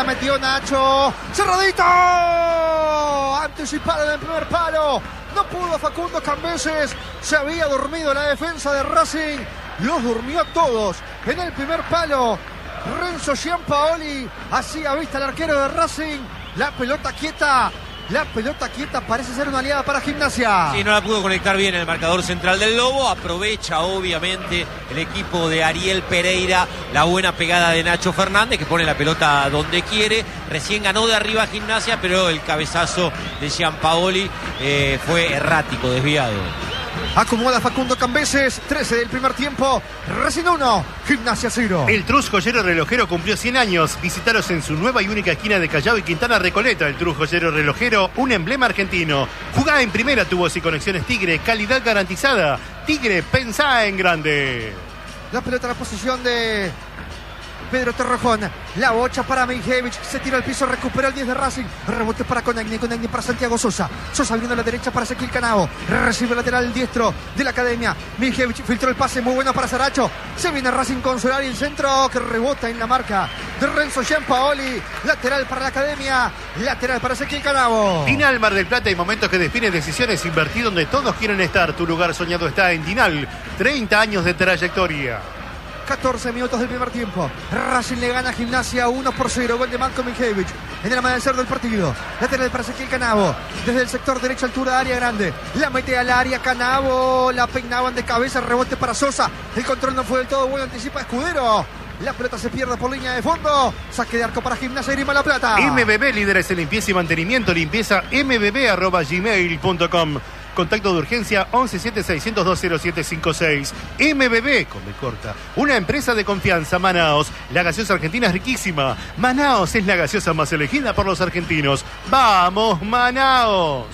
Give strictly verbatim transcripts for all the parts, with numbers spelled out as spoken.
la metió Nacho. ¡Cerradito! Anticipado en el primer palo. No pudo Facundo Cambeses. Se había dormido la defensa de Racing. Los durmió a todos en el primer palo. Renzo Giampaoli hacía vista al arquero de Racing. La pelota quieta. La pelota quieta parece ser una aliada para Gimnasia. Sí, no la pudo conectar bien el marcador central del Lobo. Aprovecha obviamente el equipo de Ariel Pereira la buena pegada de Nacho Fernández, que pone la pelota donde quiere. Recién ganó de arriba Gimnasia, pero el cabezazo de Giampaoli eh, fue errático, desviado. Acomoda Facundo Cambeses, trece del primer tiempo, Racing uno, Gimnasia cero. El Trus Joyero Relojero cumplió cien años. Visitaros en su nueva y única esquina de Callao y Quintana Recoleta. El Trus Joyero Relojero, un emblema argentino. Jugá en primera, tubos y conexiones Tigre, calidad garantizada. Tigre, pensá en grande. La pelota en la posición de Pedro Torrejón. La bocha para Mijevich. Se tira al piso, recupera el diez de Racing. Rebote para Conagni, Conagni para Santiago Sosa. Sosa abriendo a la derecha para Ezequiel Canao. Recibe el lateral el diestro de la academia. Mijevich filtró el pase, muy bueno para Saracho. Se viene Racing con Solari, el centro que rebota en la marca de Renzo Giampaoli. Lateral para la academia. Lateral para Ezequiel Canao. Dinal Mar del Plata, y momentos que definen decisiones. Invertir donde todos quieren estar. Tu lugar soñado está en Dinal. treinta años de trayectoria. catorce minutos del primer tiempo. Racing le gana a Gimnasia uno por cero. Gol de Marko Mijevich en el amanecer del partido. Lateral para Ezequiel Canao. Desde el sector derecho, altura de área grande. La mete al área Canao. La peinaban de cabeza. Rebote para Sosa. El control no fue del todo bueno. Anticipa Escudero. La pelota se pierde por línea de fondo. Saque de arco para Gimnasia y Grima La Plata. M B B, líderes en limpieza y mantenimiento. Limpieza m b b arroba gmail punto com. Contacto de urgencia once siete seiscientos dos cero siete cinco seis. M B B, con B corta. Una empresa de confianza. Manaos. La gaseosa argentina es riquísima. Manaos es la gaseosa más elegida por los argentinos. ¡Vamos, Manaos!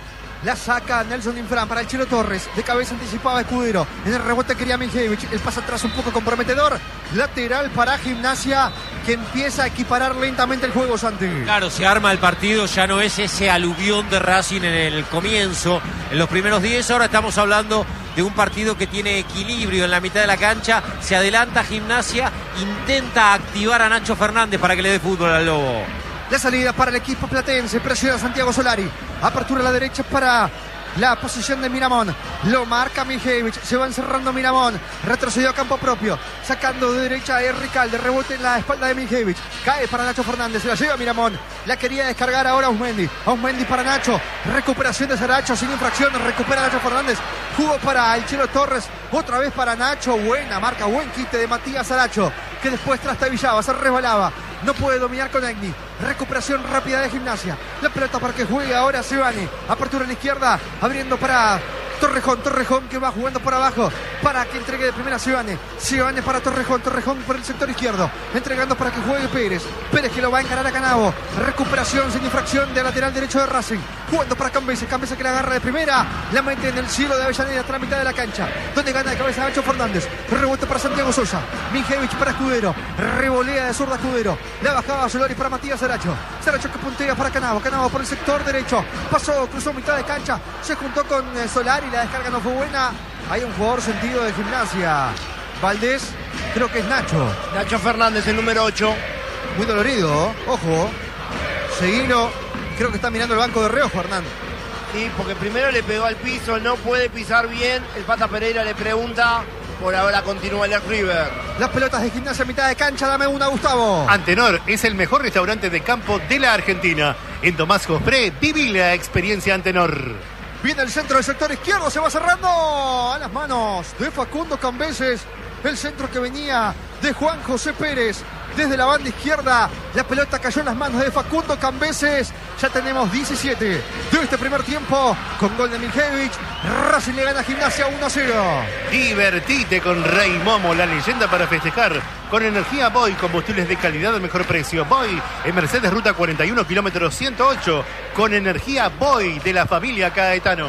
La saca Nelson Infran para el Chilo Torres. De cabeza anticipaba Escudero. En el rebote quería Mijevich. El pase atrás un poco comprometedor. Lateral para Gimnasia, que empieza a equiparar lentamente el juego, Santi. Claro, se arma el partido. Ya no es ese aluvión de Racing en el comienzo, en los primeros diez. Ahora estamos hablando de un partido que tiene equilibrio en la mitad de la cancha. Se adelanta Gimnasia. Intenta activar a Nacho Fernández para que le dé fútbol al Lobo. La salida para el equipo platense. Presiona Santiago Solari. Apertura a la derecha para la posición de Miramón. Lo marca Mijevich. Se va encerrando Miramón. Retrocedió a campo propio. Sacando de derecha a Erricalde. Rebote en la espalda de Mijevich. Cae para Nacho Fernández. Se la lleva Miramón. La quería descargar ahora Ausmendi. Ausmendi para Nacho. Recuperación de Saracho sin infracción. Recupera Nacho Fernández. Jugó para el Chelo Torres. Otra vez para Nacho. Buena marca. Buen quite de Matías Saracho, que después trastabillaba. Se resbalaba. No puede dominar con Agni. Recuperación rápida de Gimnasia. La pelota para que juegue ahora Sebani. Apertura en la izquierda. Abriendo para Torrejón. Torrejón que va jugando por abajo para que entregue de primera Sebani. Sebani para Torrejón. Torrejón por el sector izquierdo. Entregando para que juegue Pérez. Pérez que lo va a encarar a Canavo. Recuperación sin infracción de lateral derecho de Racing. Jugando para Cambeses. Cambeses que la agarra de primera. La mete en el cielo de Avellaneda. Tras mitad de la cancha. Donde gana de cabeza Nacho Fernández. Rebote para Santiago Sosa. Mijevich para Escudero. Revolea de zurda Escudero. La bajaba Solari para Matías Saracho. Saracho que puntea para Canavo. Canavo por el sector derecho. Pasó, cruzó mitad de cancha. Se juntó con eh, Solari. La descarga no fue buena. Hay un jugador sentido de Gimnasia. Valdés, creo que es Nacho. Nacho Fernández, el número ocho. Muy dolorido, ojo. Seguino, creo que está mirando el banco de reojo, Hernán. Sí, porque primero le pegó al piso, no puede pisar bien. El Pata Pereira le pregunta. Por ahora continúa el River. Las pelotas de Gimnasia a mitad de cancha. Dame una, Gustavo. Antenor es el mejor restaurante de campo de la Argentina. En Tomás Jospré, viví la experiencia Antenor. Viene el centro del sector izquierdo. Se va cerrando a las manos de Facundo Cambeses. El centro que venía de Juan José Pérez. Desde la banda izquierda, la pelota cayó en las manos de Facundo Cambeses. Ya tenemos diecisiete de este primer tiempo. Con gol de Mijevich, Racing le gana a Gimnasia uno a cero. Divertite con Rey Momo, la leyenda para festejar. Con energía Boy, combustibles de calidad al mejor precio. Boy, en Mercedes Ruta cuarenta y uno, kilómetro ciento ocho. Con energía Boy de la familia Caetano.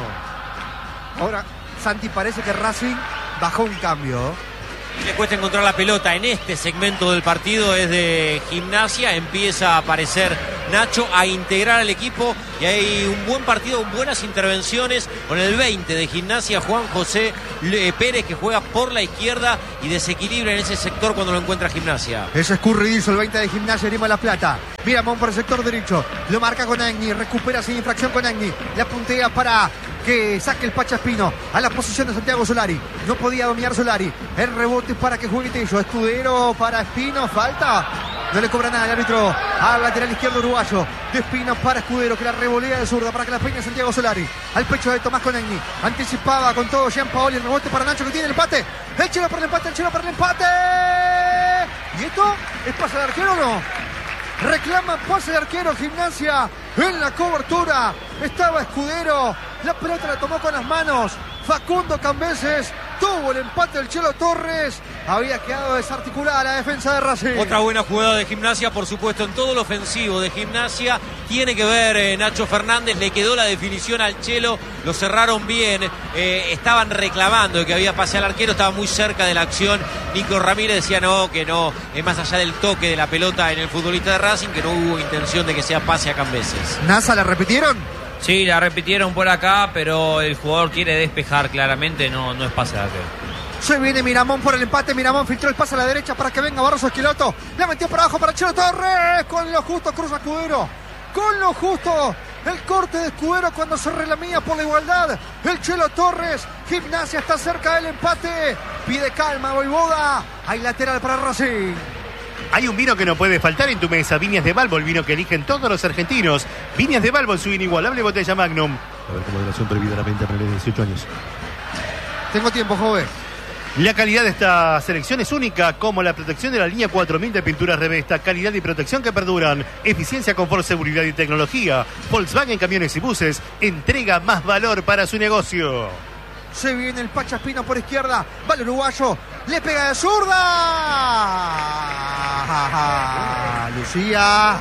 Ahora, Santi, parece que Racing bajó un cambio. Le cuesta encontrar la pelota en este segmento del partido, es de Gimnasia. Empieza a aparecer Nacho a integrar al equipo y hay un buen partido, buenas intervenciones con el veinte de Gimnasia, Juan José Pérez, que juega por la izquierda y desequilibra en ese sector cuando lo encuentra Gimnasia. Es escurridizo el veinte de Gimnasia, Grima La Plata. Miramón por el sector derecho, lo marca con Agni, recupera sin infracción con Agni, la puntea para que saque el Pacha Espino a la posición de Santiago Solari. No podía dominar Solari. El rebote para que juegue Tello. Escudero para Espino. Falta. No le cobra nada el árbitro al lateral izquierdo uruguayo. De Espino para Escudero, que la revolea de zurda para que la peine Santiago Solari. Al pecho de Tomás Conagni. Anticipaba con todo Gianpaoli. El rebote para Nacho, que tiene el empate. El Chelo para el empate. El Chelo para el empate. ¿Y esto es pase de arquero o no? Reclama pase de arquero Gimnasia en la cobertura. Estaba Escudero. La pelota la tomó con las manos Facundo Cambeses. Tuvo el empate del Chelo Torres. Había quedado desarticulada la defensa de Racing. Otra buena jugada de Gimnasia, por supuesto, en todo lo ofensivo de Gimnasia. Tiene que ver eh, Nacho Fernández. Le quedó la definición al Chelo. Lo cerraron bien. Eh, estaban reclamando que había pase al arquero. Estaba muy cerca de la acción. Nico Ramírez decía no, que no. Es más allá del toque de la pelota en el futbolista de Racing, que no hubo intención de que sea pase a Cambeses. ¿NASA la repitieron? Sí, la repitieron por acá, pero el jugador quiere despejar claramente, no, no es pase de arquero. Se viene Miramón por el empate. Miramón filtró el pase a la derecha para que venga Barroso Esquiloto. La metió para abajo para Chelo Torres. Con lo justo cruza Escudero. Con lo justo el corte de Escudero cuando se relamía por la igualdad. El Chelo Torres. Gimnasia está cerca del empate. Pide calma Voivoda. Hay lateral para Racing. Hay un vino que no puede faltar en tu mesa. Viñas de Balbo, el vino que eligen todos los argentinos. Viñas de Balbo en su inigualable botella Magnum. A ver, con moderación prohibida la venta para los dieciocho años. Tengo tiempo, joven. La calidad de esta selección es única, como la protección de la línea cuatro mil de pinturas Revesta. Calidad y protección que perduran. Eficiencia, confort, seguridad y tecnología. Volkswagen Camiones y Buses entrega más valor para su negocio. Se viene el Pacha Espino por izquierda. Va el uruguayo. Le pega de zurda. Lucía.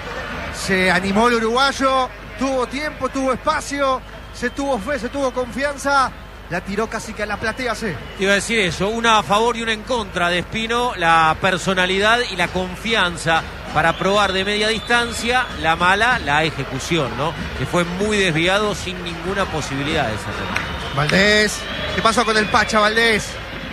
Se animó el uruguayo. Tuvo tiempo, tuvo espacio. Se tuvo fe, se tuvo confianza. La tiró casi que a la platea, sí. Te iba a decir eso, una a favor y una en contra de Espino, la personalidad y la confianza para probar de media distancia. La mala, la ejecución, ¿no? Que fue muy desviado sin ninguna posibilidad de esa remate. Valdés, ¿qué pasó con el Pacha, Valdés?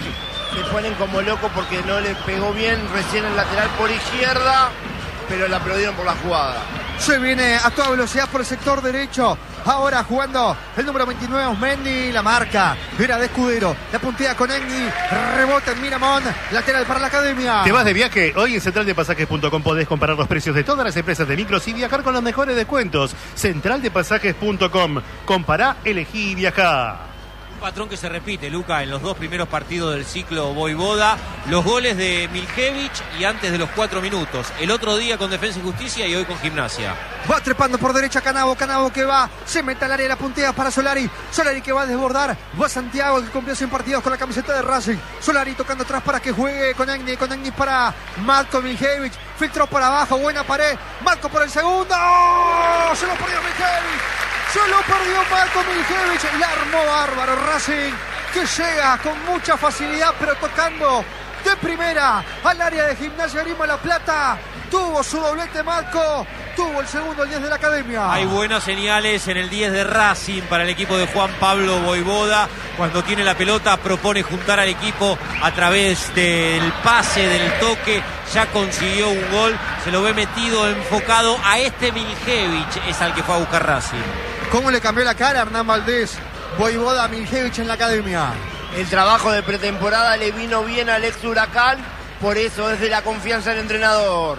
Se ponen como locos porque no le pegó bien recién el lateral por izquierda, pero la aplaudieron por la jugada. Se viene a toda velocidad por el sector derecho. Ahora jugando el número veintinueve, Osmendi. La marca era de Escudero. La puntea con Agni. Rebota en Miramón. Lateral para la academia. ¿Te vas de viaje? Hoy en central de pasajes punto com podés comparar los precios de todas las empresas de micros y viajar con los mejores descuentos. central de pasajes punto com. Compará, elegí y viajá. Un patrón que se repite, Luca, en los dos primeros partidos del ciclo Voivoda. Los goles de Miljevich y antes de los cuatro minutos. El otro día con Defensa y Justicia y hoy con Gimnasia. Va trepando por derecha Canavo. Canavo que va. Se mete al área, la puntea para Solari. Solari que va a desbordar. Va Santiago, que cumplió cien partidos con la camiseta de Racing. Solari tocando atrás para que juegue con Agni. Con Agni para Marco Miljevich. Filtró para abajo. Buena pared. Marco por el segundo. ¡Oh! Se lo perdió Miljevich. Se lo perdió Marco Miljevich. La armó bárbaro Racing, que llega con mucha facilidad, pero tocando de primera al área de Gimnasia Grima La Plata. Tuvo su doblete Marco. Tuvo el segundo, el diez de la academia. Hay buenas señales en el diez de Racing para el equipo de Juan Pablo Voivoda. Cuando tiene la pelota propone juntar al equipo a través del pase, del toque. Ya consiguió un gol. Se lo ve metido, enfocado a este Miljevich. Es al que fue a buscar Racing. ¿Cómo le cambió la cara a Hernán Valdés? Voivoda, Miljevich en la academia. El trabajo de pretemporada le vino bien al ex Huracán, por eso es de la confianza del entrenador.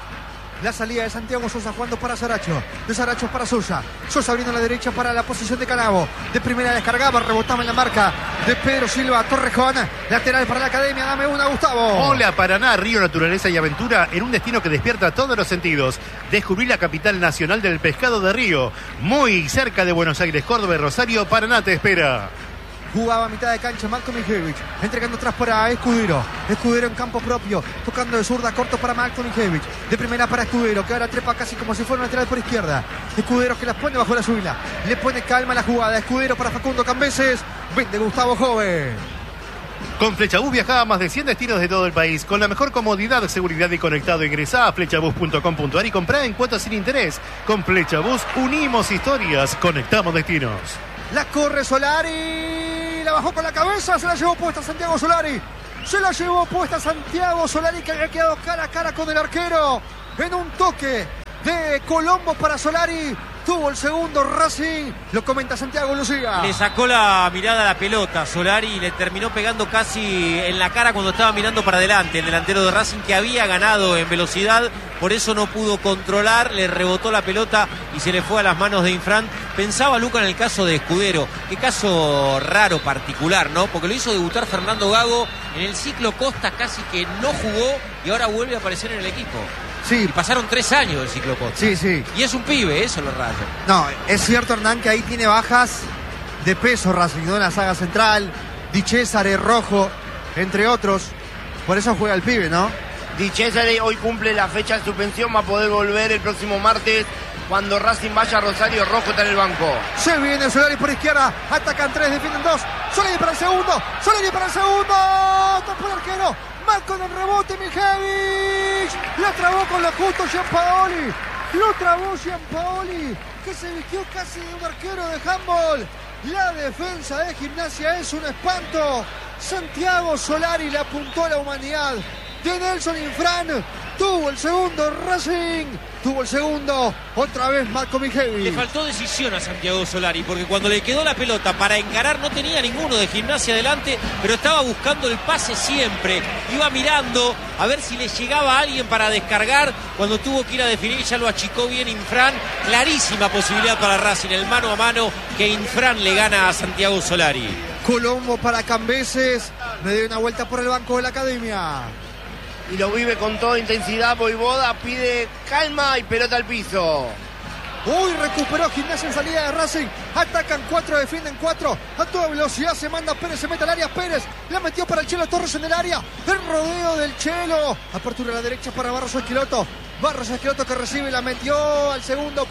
La salida de Santiago Sosa jugando para Saracho. De Saracho para Sosa. Sosa abriendo a la derecha para la posición de Canavo. De primera descargaba, rebotaba en la marca de Pedro Silva. Torrejón, lateral para la academia. Dame una, Gustavo. Hola, Paraná, Río, Naturaleza y Aventura en un destino que despierta todos los sentidos. Descubrí la capital nacional del pescado de Río. Muy cerca de Buenos Aires, Córdoba y Rosario. Paraná te espera. Jugaba a mitad de cancha Marco Miljevich, entregando atrás para Escudero. Escudero en campo propio, tocando de zurda, corto para Marco Miljevich. De primera para Escudero, que ahora trepa casi como si fuera un lateral por izquierda. Escudero que las pone bajo la subila. Le pone calma a la jugada. Escudero para Facundo Cambeses. Vende Gustavo Joven. Con Flechabús viajá a más de cien destinos de todo el país. Con la mejor comodidad, seguridad y conectado. Ingresá a flechabús punto com punto a r y comprá en cuotas sin interés. Con Flechabús unimos historias, conectamos destinos. La corre Solari. La bajó con la cabeza. Se la llevó puesta Santiago Solari. Se la llevó puesta Santiago Solari, que había quedado cara a cara con el arquero. En un toque de Colombo para Solari. Tuvo el segundo Racing, lo comenta Santiago Lucía. Le sacó la mirada a la pelota Solari y le terminó pegando casi en la cara cuando estaba mirando para adelante. El delantero de Racing, que había ganado en velocidad, por eso no pudo controlar, le rebotó la pelota y se le fue a las manos de Infran. Pensaba Luca en el caso de Escudero, qué caso raro, particular, ¿no? Porque lo hizo debutar Fernando Gago en el ciclo Costa, casi que no jugó y ahora vuelve a aparecer en el equipo. Sí. Y pasaron tres años del ciclo Costa. Sí, sí. Y es un pibe, eso lo raro. No, es cierto, Hernán, que ahí tiene bajas de peso Racing, ¿no? En la saga central, Di Cesare, Rojo, entre otros. Por eso juega el pibe, ¿no? Di Cesare hoy cumple la fecha de suspensión, va a poder volver el próximo martes cuando Racing vaya a Rosario. Rojo está en el banco. Se viene Solari por izquierda, atacan tres, defienden dos. Solari para el segundo, Solari para el segundo. Tapó el arquero, mal con el rebote, Mijevic. La trabó con lo justo Gianpaoli. Lo trabó Gianpaoli, que se vistió casi de un arquero de handball. La defensa de Gimnasia es un espanto. Santiago Solari le apuntó a la humanidad de Nelson Infran. Tuvo el segundo Racing. Tuvo el segundo, otra vez Marco Mijevic. Le faltó decisión a Santiago Solari, porque cuando le quedó la pelota para encarar no tenía ninguno de Gimnasia adelante, pero estaba buscando el pase siempre. Iba mirando a ver si le llegaba a alguien para descargar. Cuando tuvo que ir a definir, ya lo achicó bien Infran. Clarísima posibilidad para Racing, el mano a mano que Infran le gana a Santiago Solari. Colombo para Cambeses, le dio una vuelta por el banco de la academia. Y lo vive con toda intensidad. Voivoda pide calma y pelota al piso. Uy, recuperó Gimnasia en salida de Racing. Atacan cuatro, defienden cuatro. A toda velocidad se manda Pérez, se mete al área Pérez. La metió para el Chelo Torres en el área. El rodeo del Chelo. Apertura a la derecha para Barros Esquiloto. Barros Esquiloto que recibe y la metió al segundo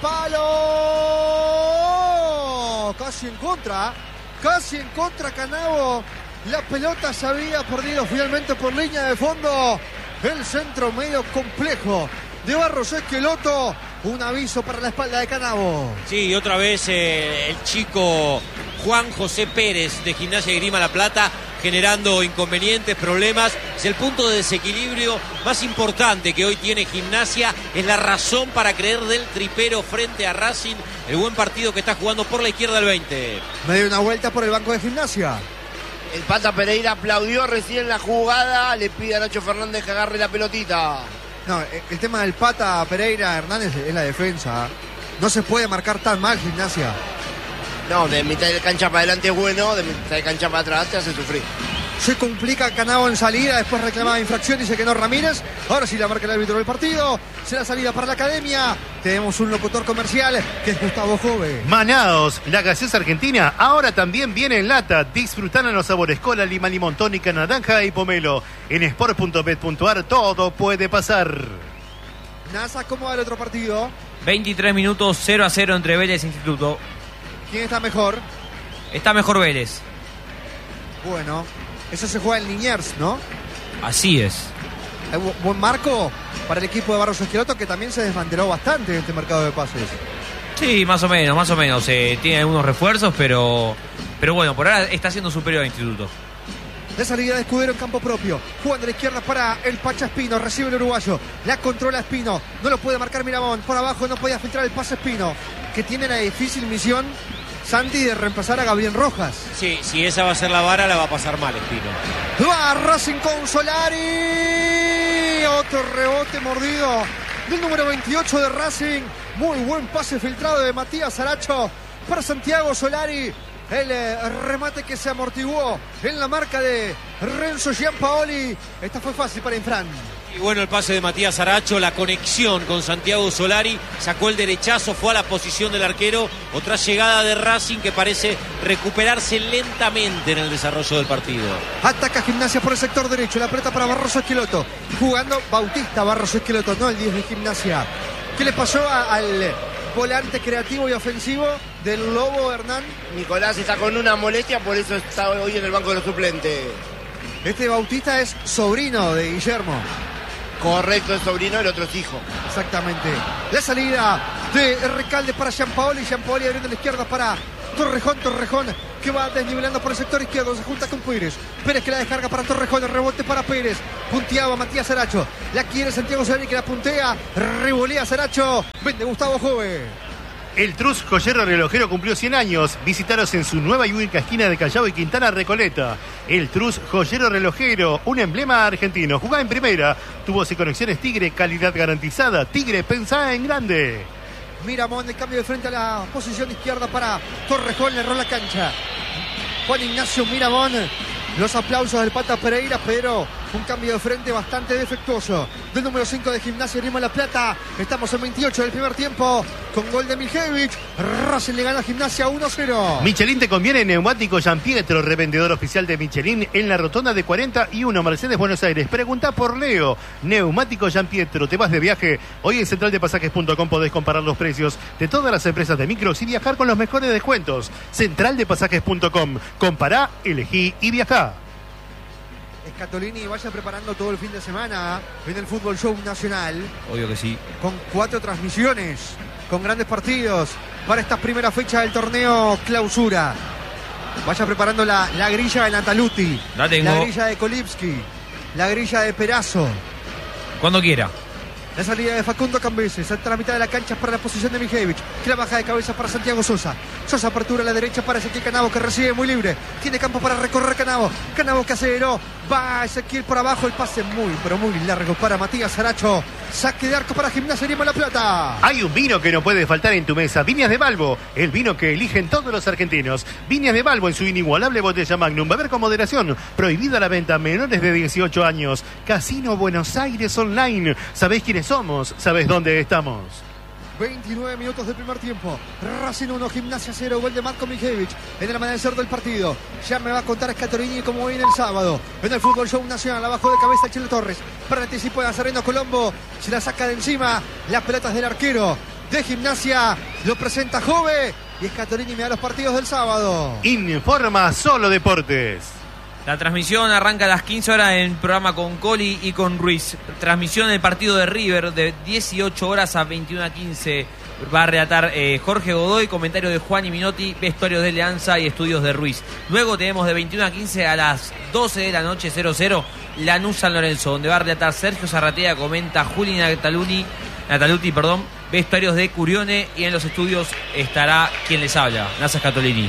palo. Casi en contra. Casi en contra Canavo. La pelota se había perdido finalmente por línea de fondo. El centro medio complejo de Barros Esqueloto. Un aviso para la espalda de Canavo. Sí, otra vez eh, el chico Juan José Pérez de Gimnasia y Grima La Plata generando inconvenientes, problemas. Es el punto de desequilibrio más importante que hoy tiene Gimnasia. Es la razón para creer del tripero frente a Racing. El buen partido que está jugando por la izquierda el veinte. Me dio una vuelta por el banco de Gimnasia. El Pata Pereira aplaudió recién la jugada. Le pide a Nacho Fernández que agarre la pelotita. No, el tema del Pata Pereira Hernández es la defensa. No se puede marcar tan mal Gimnasia. No, de mitad de cancha para adelante es bueno, de mitad de cancha para atrás te hace sufrir. Se complica Canavo en salida, después reclamaba infracción, dice que no Ramírez. Ahora sí la marca el árbitro del partido. Será salida para la academia. Tenemos un locutor comercial que es Gustavo Jove. Manaos, la gaseosa argentina, ahora también viene en lata. Disfrutando los sabores cola, lima, limón, tónica, naranja y pomelo. En sport punto bet punto a r todo puede pasar. Nasa, ¿cómo va el otro partido? veintitrés minutos, cero a cero entre Vélez e Instituto. ¿Quién está mejor? Está mejor Vélez. Bueno, eso se juega en Liniers, ¿no? Así es. Hay bu- buen marco para el equipo de Barros Esqueloto, que también se desmanteló bastante en este mercado de pases. Sí, más o menos, más o menos. Eh, tiene algunos refuerzos, pero pero bueno, por ahora está siendo superior al Instituto. De salida de Escudero en campo propio. Jugando a la izquierda para el Pacha Espino. Recibe el uruguayo. La controla Espino. No lo puede marcar Miramón. Por abajo no podía filtrar el pase Espino, que tiene la difícil misión, Santi, de reemplazar a Gabriel Rojas. Sí, si esa va a ser la vara, la va a pasar mal Espino. Va Racing con Solari. Otro rebote mordido del número veintiocho de Racing. Muy buen pase filtrado de Matías Aracho para Santiago Solari. El eh, remate que se amortiguó en la marca de Renzo Gianpaoli. Esta fue fácil para Infran. Y bueno, el pase de Matías Aracho, la conexión con Santiago Solari, sacó el derechazo, fue a la posición del arquero. Otra llegada de Racing que parece recuperarse lentamente en el desarrollo del partido. Ataca Gimnasia por el sector derecho. La pelota para Barros Esqueloto. Jugando Bautista Barros Esqueloto, no el diez de Gimnasia. ¿Qué le pasó a, al volante creativo y ofensivo del Lobo, Hernán? Nicolás está con una molestia, por eso está hoy en el banco de los suplentes. Este Bautista es sobrino de Guillermo. Correcto, es sobrino, el otro es hijo. Exactamente. La salida de Recalde para Gianpaoli. Gianpaoli abriendo la izquierda para Torrejón. Torrejón que va desnivelando por el sector izquierdo. Se junta con Pérez. Pérez que la descarga para Torrejón. El rebote para Pérez. Punteaba Matías Saracho. La quiere Santiago Solari que la puntea. Revolea Saracho. Vende Gustavo Jove. El Trus Joyero Relojero cumplió cien años. Visítalos en su nueva y única esquina de Callao y Quintana Recoleta. El Trus Joyero Relojero, un emblema argentino. Jugá en primera. Tubos y conexiones Tigre, calidad garantizada. Tigre, pensá en grande. Miramón de cambio de frente a la posición izquierda para Torrejón. Le erró la cancha. Juan Ignacio Miramón. Los aplausos del Pata Pereira, pero un cambio de frente bastante defectuoso del número cinco de Gimnasia Grima La Plata. Estamos en veintiocho del primer tiempo con gol de Miljevich. Racing le gana a Gimnasia uno cero. Michelin te conviene. Neumático Gianpietro, revendedor oficial de Michelin en la rotonda de cuarenta y uno Mercedes Buenos Aires. Pregunta por Leo. Neumático Gianpietro, te vas de viaje. Hoy en central de pasajes punto com podés comparar los precios de todas las empresas de micros y viajar con los mejores descuentos. central de pasajes punto com. Compará, elegí y viajá. Scatolini vaya preparando todo el fin de semana en el Fútbol Show Nacional. Obvio que sí. Con cuatro transmisiones, con grandes partidos para esta primera fecha del torneo Clausura. Vaya preparando la, la grilla de Nataluti, La tengo. la grilla de Kolipski, la grilla de Perazo. Cuando quiera. La salida de Facundo Cambeses, hasta la mitad de la cancha para la posición de Miljevich, que la baja de cabeza para Santiago Sosa. Sosa apertura a la derecha para Ezequiel Canavo, que recibe muy libre. Tiene campo para recorrer Canavo. Canavo que aceleró. Va Ezequiel por abajo, el pase muy, pero muy largo para Matías Saracho. Saque de arco para Gimnasia Grima La Plata. Hay un vino que no puede faltar en tu mesa. Viñas de Balbo, el vino que eligen todos los argentinos. Viñas de Balbo en su inigualable botella Magnum. Beber con moderación. Prohibida la venta a menores de dieciocho años. Casino Buenos Aires Online. ¿Sabés quiénes somos? ¿Sabés dónde estamos? veintinueve minutos del primer tiempo. Racing uno, Gimnasia cero. Gol de Marco Miljevich en el amanecer del partido. Ya me va a contar Scatolini como viene el sábado en el Fútbol Show Nacional. Abajo de cabeza Chile Torres. Para el anticipo de Nazareno Colombo. Se la saca de encima. Las pelotas del arquero de Gimnasia. Lo presenta Jove. Y Scatolini me da los partidos del sábado. Informa Solo Deportes. La transmisión arranca a las quince horas en el programa con Coli y con Ruiz. Transmisión del partido de River de dieciocho horas a veintiuna a quince. Va a relatar eh, Jorge Godoy, comentario de Juan y Minotti, vestuarios de Leanza y estudios de Ruiz. Luego tenemos de veintiuna a quince a las doce de la noche, cero cero, Lanús San Lorenzo, donde va a relatar Sergio Zarratea, comenta Juli Nataluni, Nataluti, perdón, vestuarios de Curione, y en los estudios estará quien les habla, Nasa Scatolini.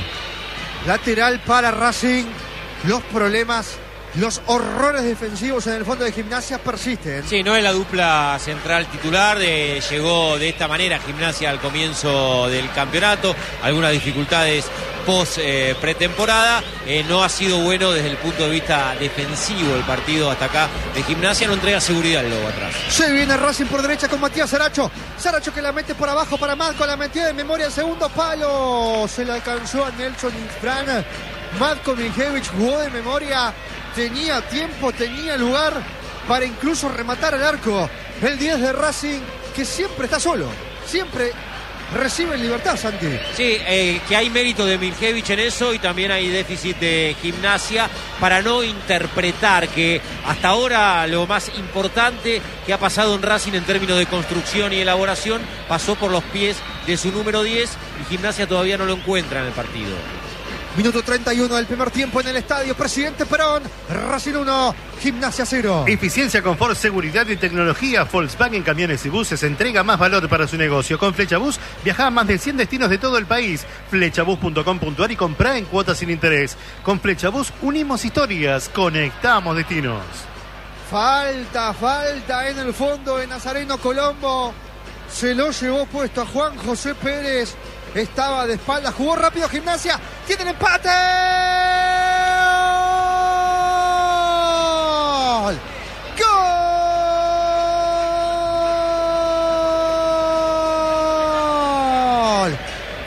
Lateral para Racing. Los problemas, los horrores defensivos en el fondo de Gimnasia persisten. Sí, no es la dupla central titular. De, llegó de esta manera Gimnasia al comienzo del campeonato. Algunas dificultades post eh, pretemporada. Eh, no ha sido bueno desde el punto de vista defensivo el partido hasta acá de Gimnasia. No entrega seguridad el lobo atrás. Se viene Racing por derecha con Matías Saracho. Saracho que la mete por abajo para Marco. La metió de memoria el segundo palo. Se la alcanzó a Nelson Infran. Marco Miljevich jugó de memoria, tenía tiempo, tenía lugar para incluso rematar el arco. El diez de Racing, que siempre está solo, siempre recibe libertad, Santi. Sí, eh, que hay mérito de Miljevich en eso, y también hay déficit de Gimnasia para no interpretar que hasta ahora lo más importante que ha pasado en Racing en términos de construcción y elaboración pasó por los pies de su número diez, y Gimnasia todavía no lo encuentra en el partido. Minuto treinta y uno del primer tiempo en el estadio Presidente Perón. Racing uno, Gimnasia cero. Eficiencia, confort, seguridad y tecnología. Volkswagen Camiones y Buses entrega más valor para su negocio. Con Flechabús viaja a más de cien destinos de todo el país. Flechabús punto com punto a r y comprá en cuotas sin interés. Con Flechabús unimos historias, conectamos destinos. Falta, falta en el fondo de Nazareno Colombo. Se lo llevó puesto a Juan José Pérez. Estaba de espalda, jugó rápido Gimnasia. ¡Tiene el empate! ¡Gol! ¡Gol!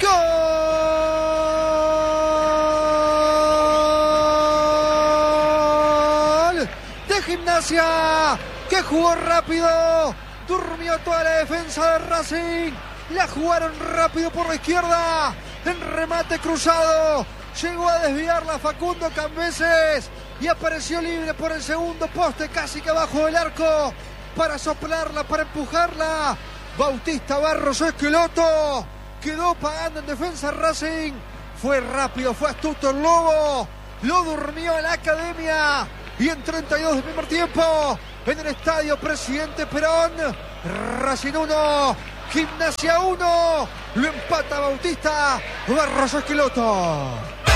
¡Gol! De Gimnasia, que jugó rápido. Durmió toda la defensa de Racing. La jugaron rápido por la izquierda. En remate cruzado. Llegó a desviarla Facundo Cambeses. y apareció libre por el segundo poste, casi que abajo del arco, para soplarla, para empujarla. Bautista Barros Esqueloto quedó pagando en defensa Racing. Fue rápido, fue astuto el Lobo, lo durmió en la academia. Y en treinta y dos del primer tiempo, en el estadio Presidente Perón, Racing uno, Gimnasia uno, lo empata Bautista Barros Esqueloto.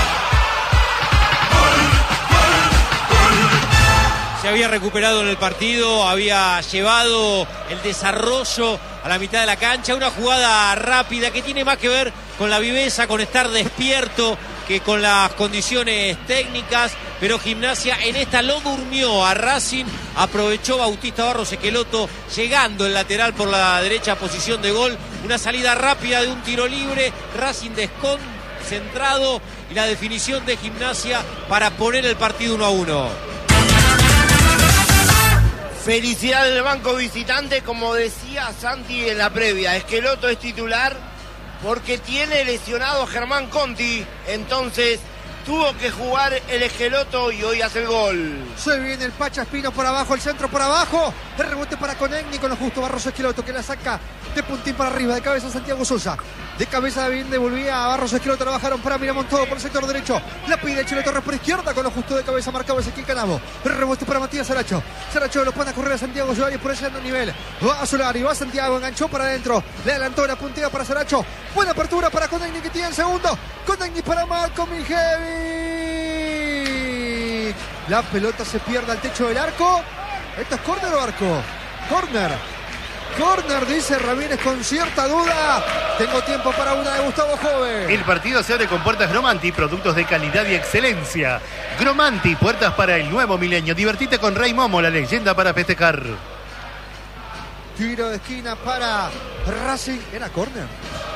Se había recuperado en el partido, había llevado el desarrollo a la mitad de la cancha, una jugada rápida que tiene más que ver con la viveza, con estar despierto, que con las condiciones técnicas, pero Gimnasia en esta lo durmió a Racing, aprovechó Bautista Barros Esqueloto llegando el lateral por la derecha, posición de gol, una salida rápida de un tiro libre, Racing desconcentrado y la definición de Gimnasia para poner el partido uno a uno. Felicidad del banco visitante, como decía Santi en la previa. Esqueloto es titular porque tiene lesionado a Germán Conti, entonces tuvo que jugar el Esqueloto y hoy hace el gol. Se viene el Pacha Espino por abajo, el centro por abajo, el rebote para Conegni con lo justo Barros Esqueloto que la saca de puntín para arriba, de cabeza Santiago Sosa, de cabeza bien devolvía a Barros Esqueloto, la bajaron para Miramón todo por el sector derecho, la pide Chile Torres por izquierda con lo justo de cabeza marcado Ezequiel Canavo, el rebote para Matías Saracho, Saracho lo pone a correr a Santiago Solari por ese nivel, va a Solari, va Santiago, enganchó para adentro, le adelantó la puntilla para Saracho, buena apertura para Conegni que tiene el segundo, Conegni para Malcolm Mijevic, la pelota se pierde al techo del arco, ¿esto es córner o arco? Córner. Corner, dice Ramírez con cierta duda. Tengo tiempo para una de Gustavo Jove. El partido se abre con puertas Gromanti, productos de calidad y excelencia. Gromanti, puertas para el nuevo milenio. Divertite con Rey Momo, la leyenda para festejar. Tiro de esquina para Racing. ¿Era córner?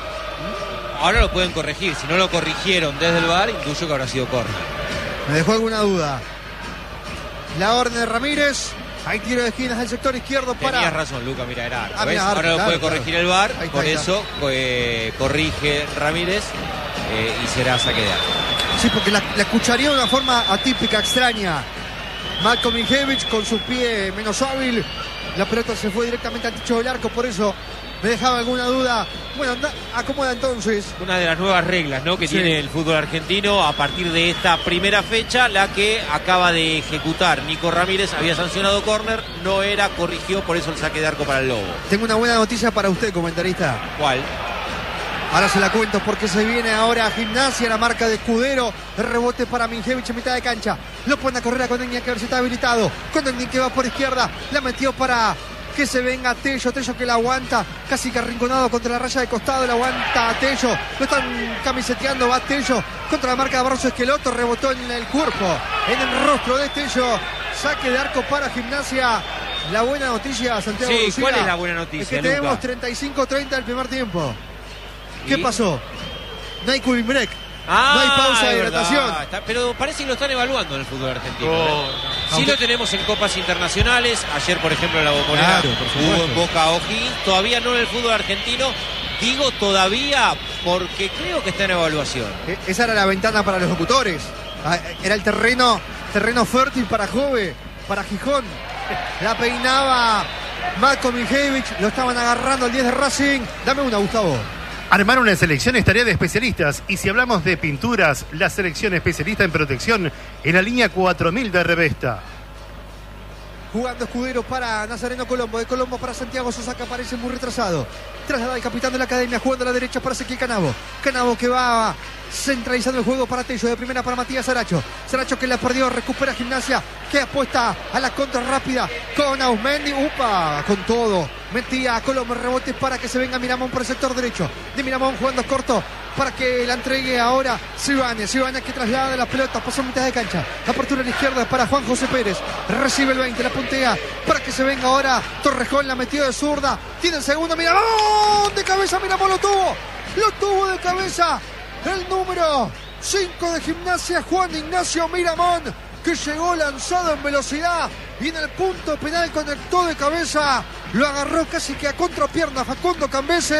Ahora lo pueden corregir. Si no lo corrigieron desde el V A R, intuyo que habrá sido córner. Me dejó alguna duda. La orden de Ramírez. Hay tiro de esquinas del sector izquierdo para... Tenías razón, Luca, mira, era arco. Ah, ¿ves? mira, arco, ahora lo claro, puede corregir claro. el V A R, Ahí está, por ahí está. eso eh, corrige Ramírez eh, y será saque de arco. Sí, porque la, la escucharía de una forma atípica, extraña. Malcolm Mijevic con su pie menos hábil. La pelota se fue directamente al techo del arco, por eso me dejaba alguna duda. Bueno, anda, acomoda entonces. Una de las nuevas reglas, ¿no?, que Sí. tiene el fútbol argentino a partir de esta primera fecha, la que acaba de ejecutar Nico Ramírez. Había sancionado córner, no era, corrigió, por eso el saque de arco para el Lobo. Tengo una buena noticia para usted, comentarista. ¿Cuál? Ahora se la cuento porque se viene ahora Gimnasia, la marca de Escudero. El rebote para Mijevic en mitad de cancha. Lo pone a correr a Conegni, que a ver si está habilitado. Conegni que va por izquierda. La metió para que se venga Tello. Tello que la aguanta. Casi que arrinconado contra la raya de costado. La aguanta a Tello. Lo están camiseteando. Va Tello contra la marca de Barros Esqueloto. Rebotó en el cuerpo, en el rostro de Tello. Saque de arco para Gimnasia. La buena noticia, Santiago Sí, Lucía, ¿cuál es la buena noticia, es que Luca? tenemos treinta y cinco treinta del primer tiempo. ¿Qué ¿Y? pasó? No hay cooling break. Ah, no hay pausa de es verdad. hidratación. Está- pero parece que lo están evaluando en el fútbol argentino. Oh, ¿eh? Sí Aunque- lo tenemos en copas internacionales. Ayer, por ejemplo, en la Bombonera Claro, por hubo supuesto. en Boca O'Higgins. Todavía no en el fútbol argentino. Digo todavía porque creo que está en evaluación. Eh, Esa era la ventana para los locutores. Ah, Era el terreno, terreno fértil para Jove, para Gijón. La peinaba Malcolm Mijevic. Lo estaban agarrando al diez de Racing. Dame una, Gustavo. Armar una selección es tarea de especialistas. Y si hablamos de pinturas, la selección especialista en protección en la línea cuatro mil de Revesta. Jugando Escudero para Nazareno Colombo. De Colombo para Santiago Sosa, que aparece muy retrasado. Traslada el capitán de la academia. Jugando a la derecha para Ezequiel Canavo. Canavo que va centralizando el juego para Tello. De primera para Matías Saracho. Saracho que la perdió. Recupera Gimnasia. Que apuesta a la contra rápida con Ausmendi. Upa, con todo. Metía a Colombo. Rebotes para que se venga Miramón por el sector derecho. De Miramón jugando corto para que la entregue ahora Sibáñez. Sibáñez que traslada la pelota. Pasó mitad de cancha. Apertura a la izquierda para Juan José Pérez. Recibe el veinte. La puntea para que se venga ahora Torrejón. La metió de zurda. Tiene el segundo. Miramón de cabeza. Miramón lo tuvo. Lo tuvo de cabeza. El número cinco de Gimnasia, Juan Ignacio Miramón, que llegó lanzado en velocidad y en el punto penal conectó de cabeza. Lo agarró casi que a contrapierna Facundo Cambeses.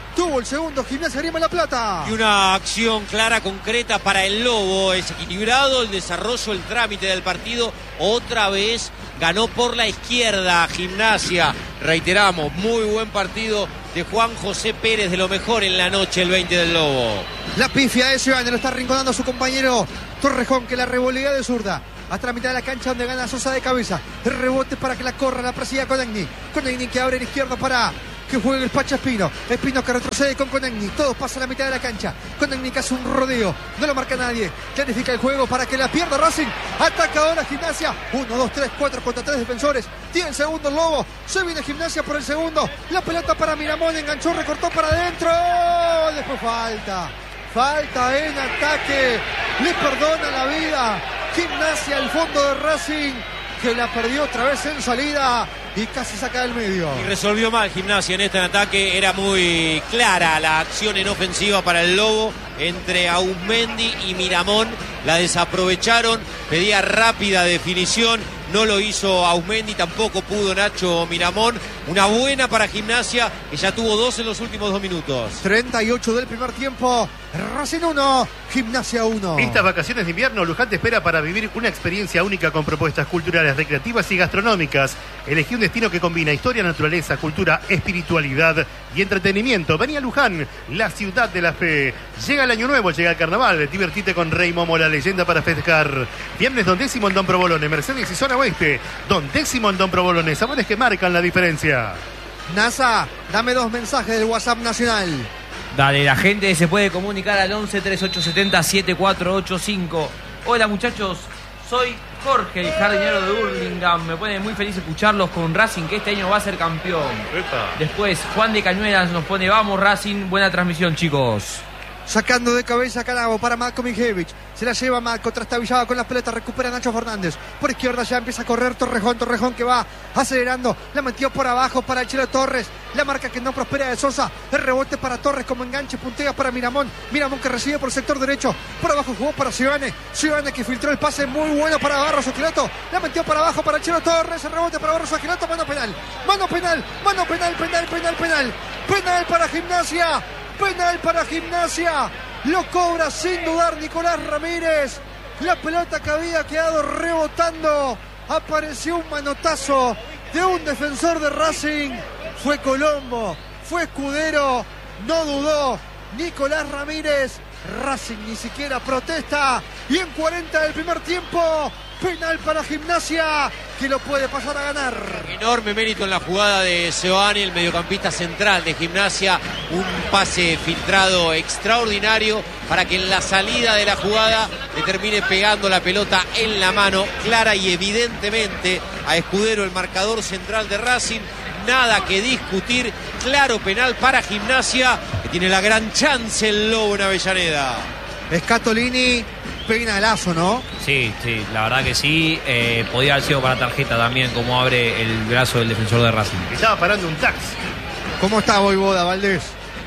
Tuvo el segundo Gimnasia Grima La Plata. Y una acción clara, concreta para el Lobo. Es equilibrado el desarrollo, el trámite del partido. Otra vez ganó por la izquierda Gimnasia. Reiteramos, muy buen partido de Juan José Pérez, de lo mejor en la noche, el veinte del Lobo. La pifia de Giovanni, lo está arrinconando a su compañero Torrejón, que la revolea de zurda. Hasta la mitad de la cancha, donde gana Sosa de cabeza. El rebote para que la corra, la persiga Conegni. Conegni que abre en izquierda para que juegue el Pacha Espino. Espino que retrocede con Conegni. Todos pasan a la mitad de la cancha. Conegni que hace un rodeo. No lo marca nadie. Clarifica el juego para que la pierda Racing. Ataca ahora Gimnasia. Uno, dos, tres, cuatro contra tres defensores. Tiene el segundo el Lobo. Se viene Gimnasia por el segundo. La pelota para Miramón. Enganchó, recortó para adentro. Después falta. Falta en ataque. Le perdona la vida Gimnasia al fondo de Racing, que la perdió otra vez en salida y casi saca del medio. Y resolvió mal Gimnasia en este ataque. Era muy clara la acción en ofensiva para el Lobo entre Auzmendi y Miramón. La desaprovecharon. Pedía rápida definición. No lo hizo Auzmendi, tampoco pudo Nacho Miramón. Una buena para Gimnasia, que ya tuvo dos en los últimos dos minutos. treinta y ocho del primer tiempo. Racing uno, Gimnasia uno. Estas vacaciones de invierno, Luján te espera para vivir una experiencia única con propuestas culturales, recreativas y gastronómicas. Elegí un destino que combina historia, naturaleza, cultura, espiritualidad y entretenimiento. Vení a Luján, la ciudad de la fe. Llega el año nuevo, llega el carnaval. Divertite con Rey Momo, la leyenda para festejar. Viernes Don Décimo en Don Provolone, Mercedes y zona oeste. Don Décimo en Don Provolone, sabores que marcan la diferencia. NASA, dame dos mensajes del WhatsApp nacional. Dale, la gente se puede comunicar al once, treinta y ocho setenta, setenta y cuatro ochenta y cinco. Hola muchachos, soy Jorge, el jardinero de Hurlingham. Me pone muy feliz escucharlos con Racing, que este año va a ser campeón. Epa. Después, Juan de Cañuelas nos pone, vamos Racing, buena transmisión chicos. Sacando de cabeza Calabo para Marco Mijevich. Se la lleva Marco, trastabillado con la pelota, recupera Nacho Fernández. Por izquierda ya empieza a correr Torrejón. Torrejón que va acelerando. La metió por abajo para el Chelo Torres. La marca que no prospera de Sosa. El rebote para Torres como enganche. Puntea para Miramón. Miramón que recibe por el sector derecho. Por abajo jugó para Giovanni. Giovanni que filtró el pase muy bueno para Barros Oquilato. La metió para abajo para el Chelo Torres. El rebote para Barros Oquilato. Mano penal. Mano penal. Mano penal. Penal, penal, penal. Penal para Gimnasia. Penal para Gimnasia. Lo cobra sin dudar Nicolás Ramírez. La pelota que había quedado rebotando. Apareció un manotazo de un defensor de Racing. Fue Colombo. Fue Escudero. No dudó Nicolás Ramírez. Racing ni siquiera protesta. Y en cuarenta del primer tiempo, penal para Gimnasia, que lo puede pasar a ganar. Enorme mérito en la jugada de Seoane, el mediocampista central de Gimnasia. Un pase filtrado extraordinario para que en la salida de la jugada le termine pegando la pelota en la mano, clara y evidentemente a Escudero, el marcador central de Racing. Nada que discutir, claro penal para Gimnasia, que tiene la gran chance el Lobo en Avellaneda. Scatolini, penalazo, ¿no? Sí, sí, la verdad que sí. Eh, podía haber sido para tarjeta también, como abre el brazo del defensor de Racing. Estaba parando un taxi. ¿Cómo está Voivoda, Valdés?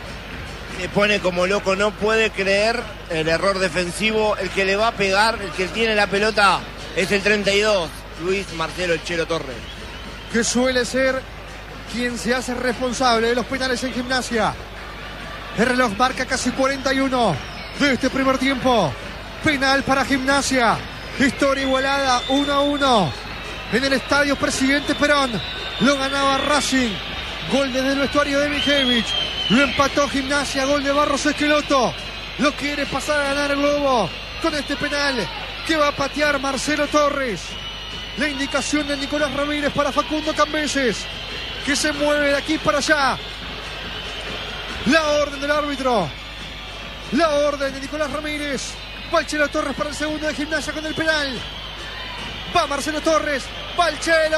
Se pone como loco, no puede creer el error defensivo. El que le va a pegar, el que tiene la pelota, es el treinta y dos, Luis Marcelo El Chelo Torres. Que suele ser quien se hace responsable de los penales en Gimnasia. El reloj marca casi cuarenta y uno de este primer tiempo. Penal para Gimnasia. Historia igualada, uno a uno. En el estadio Presidente Perón. Lo ganaba Racing. Gol desde el vestuario de Mijevich. Lo empató Gimnasia. Gol de Barros Esqueloto. Lo quiere pasar a ganar el Lobo con este penal que va a patear Marcelo Torres. La indicación de Nicolás Ramírez para Facundo Cambeses, que se mueve de aquí para allá. La orden del árbitro. La orden de Nicolás Ramírez. Va el Chelo Torres para el segundo de Gimnasia con el penal. Va Marcelo Torres. Va el Chelo.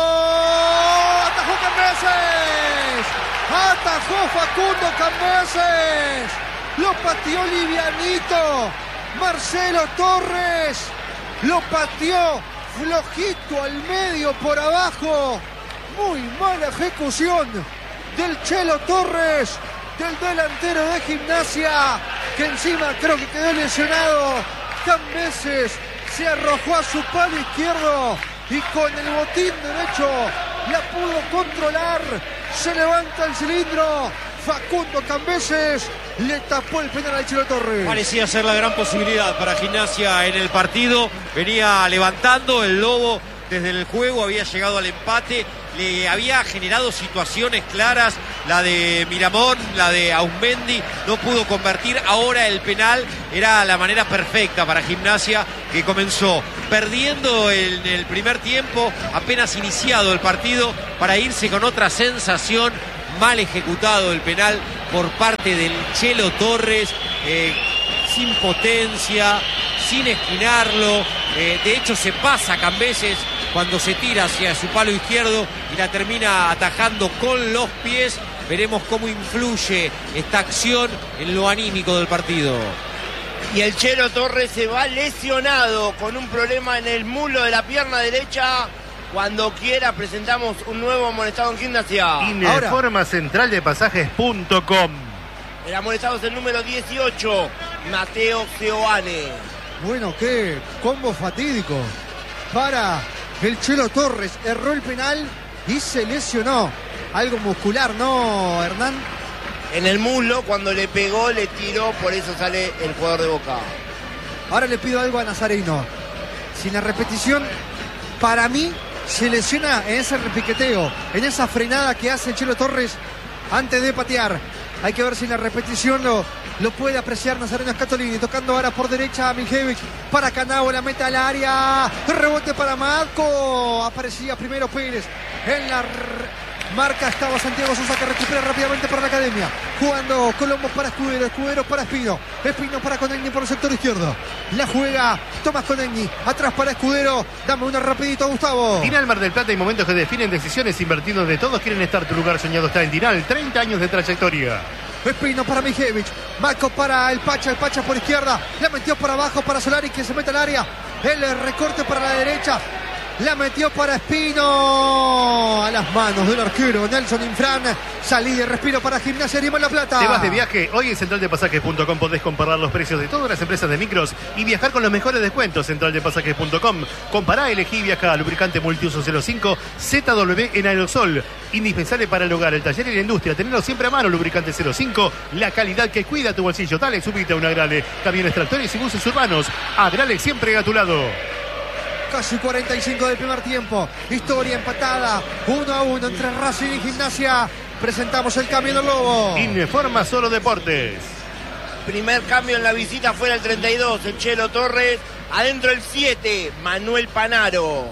Atajó Cambeses. Atajó Facundo Cambeses. Lo pateó livianito Marcelo Torres. Lo pateó flojito al medio por abajo. Muy mala ejecución del Chelo Torres, del delantero de Gimnasia, que encima creo que quedó lesionado. Cambeses se arrojó a su palo izquierdo y con el botín derecho la pudo controlar. Se levanta el cilindro. Facundo Cambeses le tapó el penal al Chelo Torres. Parecía ser la gran posibilidad para Gimnasia en el partido. Venía levantando el Lobo desde el juego, había llegado al empate, le había generado situaciones claras, la de Miramón, la de Auzmendi, no pudo convertir. Ahora el penal era la manera perfecta para Gimnasia, que comenzó perdiendo en el primer tiempo, apenas iniciado el partido, para irse con otra sensación. Mal ejecutado el penal por parte del Chelo Torres, eh, sin potencia, sin esquinarlo. Eh, de hecho se pasa Cambeses cuando se tira hacia su palo izquierdo y la termina atajando con los pies. Veremos cómo influye esta acción en lo anímico del partido. Y el Chelo Torres se va lesionado con un problema en el muslo de la pierna derecha. Cuando quiera presentamos un nuevo amonestado en Gimnasia. Informa central de pasajes punto com. El amonestado es el número dieciocho, Mateo Seoane. Bueno, qué combo fatídico para el Chelo Torres. Erró el penal y se lesionó. Algo muscular, ¿no, Hernán? En el muslo, cuando le pegó, le tiró, por eso sale el jugador de Boca. Ahora le pido algo a Nazareno. Sin la repetición, para mí se lesiona en ese repiqueteo, en esa frenada que hace el Chelo Torres antes de patear. Hay que ver si en la repetición lo, lo puede apreciar Nazareno Scatolini. Tocando ahora por derecha a Mijevic. Para Canavo, la meta al área. Rebote para Matko. Aparecía primero Pérez. En la marca estaba Santiago Sosa, que recupera rápidamente para la Academia. Jugando Colombo para Escudero. Escudero para Espino. Espino para Conegni por el sector izquierdo. La juega Tomás Conegni. Atrás para Escudero. Dame una rapidito, Gustavo. Tinal Mar del Plata, y momentos que definen decisiones invertidos de todos quieren estar. Tu lugar soñado está en Tinal. treinta años de trayectoria. Espino para Mijevic. Marco para el Pacha. El Pacha por izquierda. La metió para abajo para Solari, que se mete al área. El recorte para la derecha. La metió para Espino. A las manos del arquero Nelson Infran. Salí de respiro para Gimnasia Grima La Plata. Te vas de viaje. Hoy en central de pasajes punto com podés comparar los precios de todas las empresas de micros y viajar con los mejores descuentos. central de pasajes punto com. Compará, elegí, viaja. Lubricante multiuso cero cinco Z W en aerosol. Indispensable para el hogar, el taller y la industria. Tenerlo siempre a mano. Lubricante cero cinco. La calidad que cuida tu bolsillo. Dale, subite a un Agrale. Camiones, tractores y buses urbanos. Agrale, siempre a tu lado. Casi cuarenta y cinco del primer tiempo. Historia empatada. uno a uno entre Racing y Gimnasia. Presentamos el cambio del Lobo. Informa Solo Deportes. Primer cambio en la visita fuera el treinta y dos, el Chelo Torres. Adentro el siete, Manuel Panaro.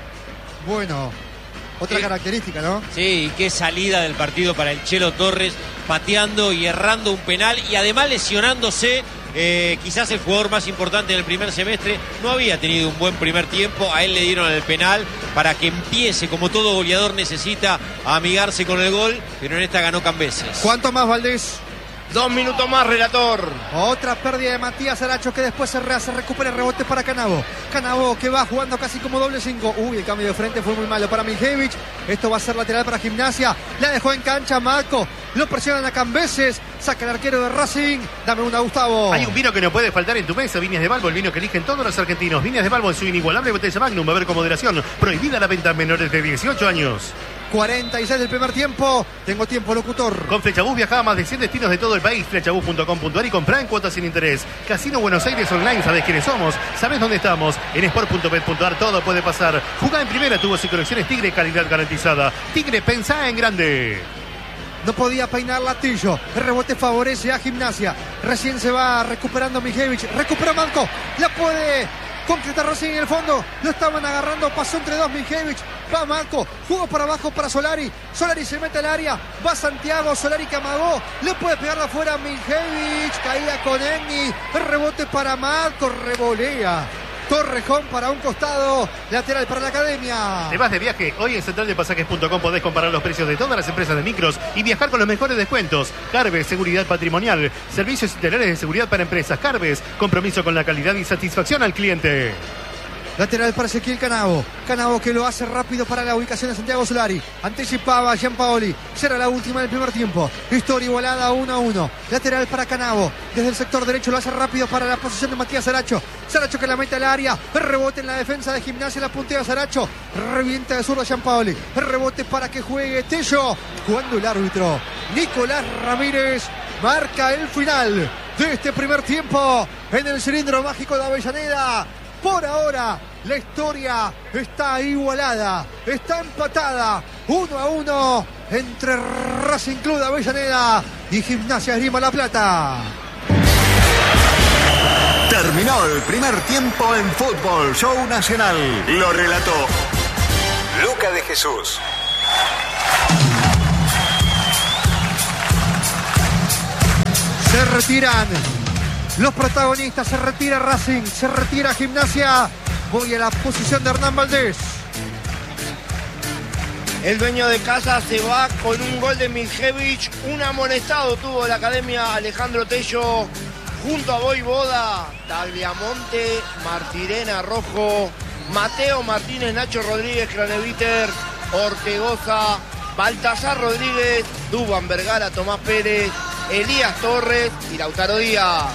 Bueno, otra Sí. característica, ¿no? Sí, y qué salida del partido para el Chelo Torres, pateando y errando un penal y además lesionándose. Eh, quizás el jugador más importante en el primer semestre. No había tenido un buen primer tiempo. A él le dieron el penal para que empiece, como todo goleador necesita, a amigarse con el gol, pero en esta ganó Cambeses. ¿Cuánto más, Valdés? Dos minutos más, relator. Otra pérdida de Matías Aracho, que después se rehace, recupera el rebote para Canavo. Canavo, que va jugando casi como doble cinco. Uy, el cambio de frente fue muy malo para Mijevic. Esto va a ser lateral para Gimnasia. La dejó en cancha Marco. Lo presionan a Cambeses. Saca el arquero de Racing. Dame una, Gustavo. Hay un vino que no puede faltar en tu mesa. Viñas de Balbo, el vino que eligen todos los argentinos. Viñas de Balbo en su inigualable botella Magnum. Beber con moderación. Prohibida la venta a menores de dieciocho años. cuarenta y seis del primer tiempo. Tengo tiempo, locutor. Con Flechabús viaja a más de cien destinos de todo el país. Flechabús punto com punto ar y comprá en cuotas sin interés. Casino Buenos Aires Online. ¿Sabés quiénes somos? ¿Sabés dónde estamos? En sport punto bet punto ar todo puede pasar. Jugá en primera, tubos y colecciones Tigre, calidad garantizada. Tigre, pensá en grande. No podía peinar Latillo. El rebote favorece a Gimnasia. Recién se va recuperando Mijevic. Recupera Marco. La puede concretar Racing en el fondo. Lo estaban agarrando. Pasó entre dos Mijevic. Va Marco. Jugó para abajo para Solari. Solari se mete al área. Va Santiago. Solari que amagó. Le puede pegar de afuera Mijevic. Caía con Enni. El rebote para Marco. Revolea Torrejón para un costado. Lateral para la Academia. Te vas de viaje. Hoy en central de pasajes punto com podés comparar los precios de todas las empresas de micros y viajar con los mejores descuentos. Carves, seguridad patrimonial. Servicios integrales de seguridad para empresas. Carves, compromiso con la calidad y satisfacción al cliente. Lateral para Ezequiel Canavo. Canavo que lo hace rápido para la ubicación de Santiago Solari. Anticipaba Gianpaoli. Será la última del primer tiempo. Historia igualada uno a uno. Lateral para Canavo. Desde el sector derecho lo hace rápido para la posición de Matías Saracho. Saracho que la mete al área. Rebote en la defensa de Gimnasia. La puntea Saracho. Revienta de zurdo Gianpaoli. Rebote para que juegue Tello. Cuando el árbitro Nicolás Ramírez marca el final de este primer tiempo en el cilindro mágico de Avellaneda. Por ahora la historia está igualada, está empatada uno a uno entre Racing Club de Avellaneda y Gimnasia Esgrima La Plata. Terminó el primer tiempo en Fútbol Show Nacional. Lo relató Luca de Jesús. Se retiran los protagonistas, se retira Racing, se retira Gimnasia. Voy a la posición de Hernán Valdés. El dueño de casa se va con un gol de Miljevich. Un amonestado tuvo la academia Alejandro Tello junto a Voivoda, Tagliamonte, Martirena Rojo, Mateo Martínez, Nacho Rodríguez, Craneviter, Ortegoza, Baltasar Rodríguez, Dubán Vergara, Tomás Pérez, Elías Torres y Lautaro Díaz.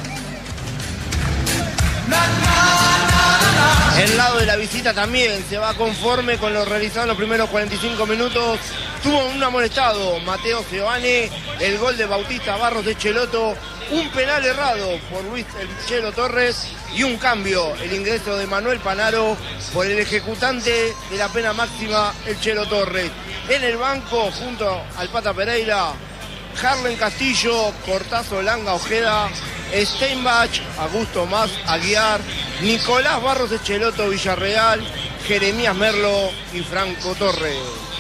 El lado de la visita también se va conforme con lo realizado en los primeros cuarenta y cinco minutos. Tuvo un amonestado Mateo Giovanni, el gol de Bautista Barros de Cheloto, un penal errado por Luis el Chelo Torres y un cambio, el ingreso de Manuel Panaro por el ejecutante de la pena máxima, el Chelo Torres. En el banco, junto al Pata Pereira, Harlen Castillo, Cortazo Langa Ojeda, Steinbach, Augusto Más Aguiar, Nicolás Barros Echeloto Villarreal, Jeremías Merlo y Franco Torres.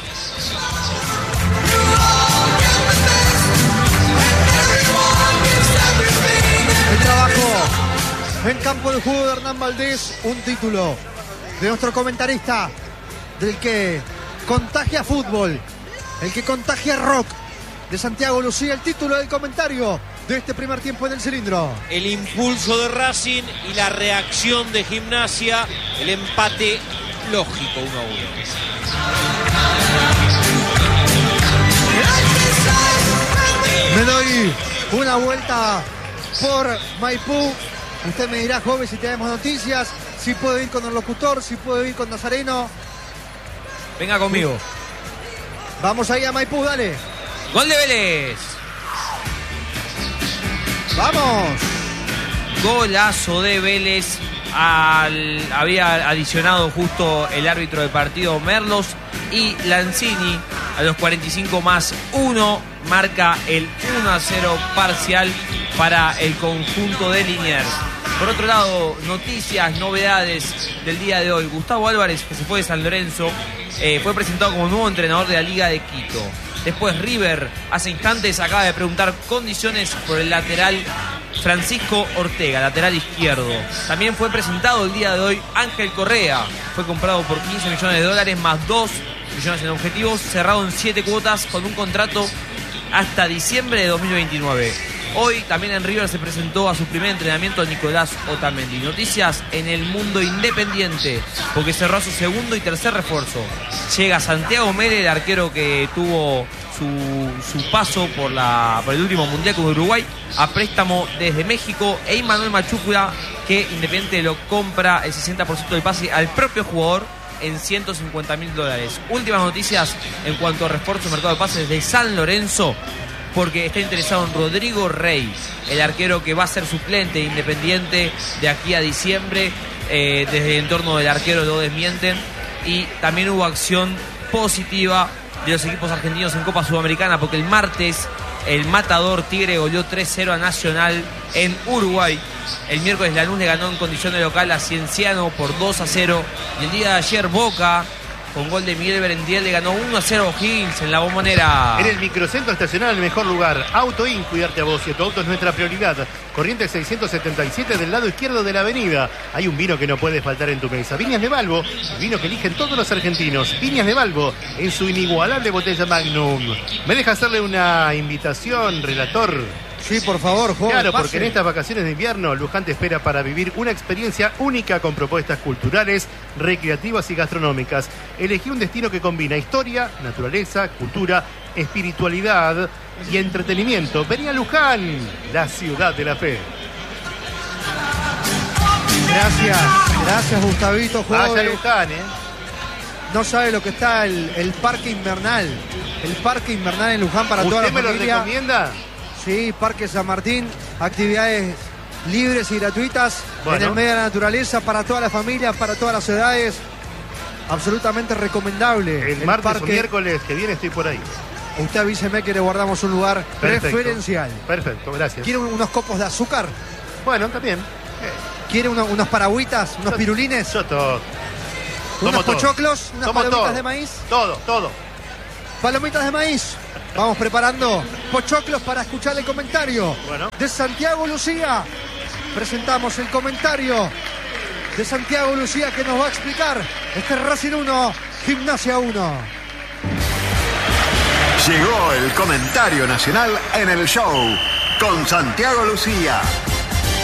El trabajo en campo de juego de Hernán Valdés, un título de nuestro comentarista, del que contagia fútbol, el que contagia rock, de Santiago Lucía, el título del comentario de este primer tiempo en el cilindro. El impulso de Racing y la reacción de Gimnasia, el empate lógico uno a uno. Me doy una vuelta por Maipú. Usted me dirá, joven, si tenemos noticias, si puedo ir con el locutor, si puedo ir con Nazareno. Venga conmigo. Vamos ahí a Maipú, dale. Gol de Vélez. Vamos. Golazo de Vélez. Al, había adicionado justo el árbitro del partido Merlos y Lanzini a los cuarenta y cinco más uno marca el uno a cero parcial para el conjunto de Liniers. Por otro lado, noticias, novedades del día de hoy. Gustavo Álvarez, que se fue de San Lorenzo, eh, fue presentado como nuevo entrenador de la Liga de Quito. Después River, hace instantes, acaba de preguntar condiciones por el lateral Francisco Ortega, lateral izquierdo. También fue presentado el día de hoy Ángel Correa. Fue comprado por quince millones de dólares más dos millones en objetivos, cerrado en siete cuotas con un contrato hasta diciembre de dos mil veintinueve. Hoy también en River se presentó a su primer entrenamiento Nicolás Otamendi. Noticias en el mundo independiente, porque cerró a su segundo y tercer refuerzo. Llega Santiago Mele, el arquero que tuvo su, su paso por, la, por el último mundial con Uruguay, a préstamo desde México. E Immanuel Machucura, que Independiente lo compra el sesenta por ciento del pase al propio jugador en ciento cincuenta mil dólares. Últimas noticias en cuanto a refuerzo del mercado de pases de San Lorenzo, porque está interesado en Rodrigo Rey, el arquero que va a ser suplente de Independiente de aquí a diciembre. Eh, desde el entorno del arquero lo desmienten. Y también hubo acción positiva de los equipos argentinos en Copa Sudamericana, porque el martes el Matador Tigre goleó tres cero a Nacional en Uruguay. El miércoles Lanús le ganó en condición de local a Cienciano por dos a cero. Y el día de ayer Boca, con gol de Miguel Berendiel, le ganó uno a cero a O'Higgins en la Bombonera. En el microcentro estacional, el mejor lugar. Auto In, cuidarte a vos y a tu auto es nuestra prioridad. Corrientes seiscientos setenta y siete del lado izquierdo de la avenida. Hay un vino que no puede faltar en tu mesa. Viñas de Balbo, el vino que eligen todos los argentinos. Viñas de Balbo, en su inigualable botella Magnum. ¿Me deja hacerle una invitación, relator? Sí, por favor, joven. Claro, pase. porque en estas vacaciones de invierno, Luján te espera para vivir una experiencia única con propuestas culturales, recreativas y gastronómicas. Elegí un destino que combina historia, naturaleza, cultura, espiritualidad y entretenimiento. Vení a Luján, la ciudad de la fe. Gracias, gracias Gustavito, Vaya a joven. Luján, ¿eh? No sabe lo que está el, el parque invernal. El parque invernal en Luján para toda la ¿Usted me lo familia. recomienda? Sí, Parque San Martín, actividades libres y gratuitas Bueno. en el medio de la naturaleza para toda la familia, para todas las edades. Absolutamente recomendable. El martes parque. o miércoles que viene estoy por ahí. Usted avíseme que le guardamos un lugar Perfecto. preferencial. Perfecto, gracias. ¿Quiere un- unos copos de azúcar? Bueno, también. ¿Quiere uno- unos paragüitas? ¿Unos Yo- pirulines? Yo todo. ¿Unos Tomo todo. pochoclos? ¿Unas Tomo palomitas todo. de maíz? Todo, todo. Palomitas de maíz. Vamos preparando pochoclos para escuchar el comentario Bueno. de Santiago Lucía. Presentamos el comentario de Santiago Lucía que nos va a explicar este Racing uno, Gimnasia uno. Llegó el comentario nacional en el show con Santiago Lucía.